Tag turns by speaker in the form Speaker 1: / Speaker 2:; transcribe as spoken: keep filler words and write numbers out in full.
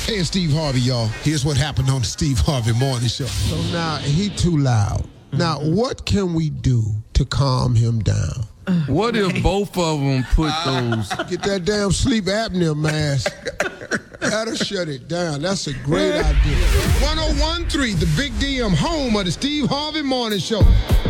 Speaker 1: Hey, it's Steve Harvey, y'all. Here's what happened on the Steve Harvey Morning Show.
Speaker 2: So now he too loud. Mm-hmm. Now, what can we do to calm him down?
Speaker 3: What if both of them put those...
Speaker 2: Get that damn sleep apnea mask. That'll shut it down. That's a great idea.
Speaker 1: one oh one point three, the Big D M, home of the Steve Harvey Morning Show.